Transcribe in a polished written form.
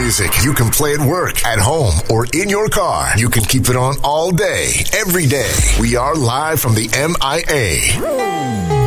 music you can play at work, at home, or in your car. You can keep it on all day, every day. We are live from the MIA.